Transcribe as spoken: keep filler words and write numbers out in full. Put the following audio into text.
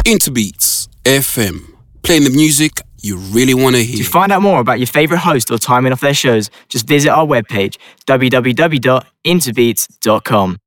Interbeats F M, playing the music you really want to hear. To find out more about your favourite host or timing of their shows, just visit our webpage, w w w dot interbeats dot com.